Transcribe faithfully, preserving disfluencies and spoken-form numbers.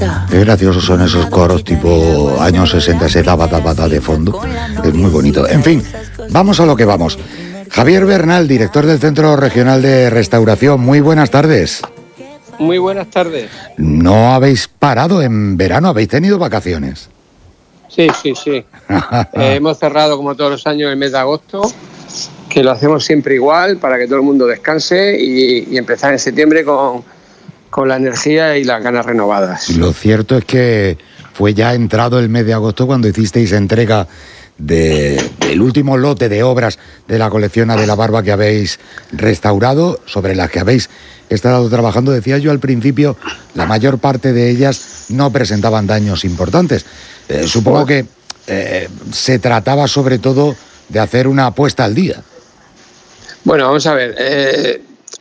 Qué graciosos son esos coros tipo años sesenta, ese tapa tapa de fondo. Es muy bonito. En fin, vamos a lo que vamos. Javier Bernal, director del Centro Regional de Restauración. Muy buenas tardes. Muy buenas tardes. ¿No habéis parado en verano? ¿Habéis tenido vacaciones? Sí, sí, sí. eh, hemos cerrado como todos los años el mes de agosto, que lo hacemos siempre igual para que todo el mundo descanse y, y empezar en septiembre con, con la energía y las ganas renovadas. Lo cierto es que fue ya entrado el mes de agosto cuando hicisteis entrega de, del último lote de obras de la colección de la Barba que habéis restaurado, sobre las que habéis estado trabajando. Decía yo al principio, la mayor parte de ellas no presentaban daños importantes. Eh, supongo que eh, se trataba sobre todo de hacer una apuesta al día. Bueno, vamos a ver. Eh,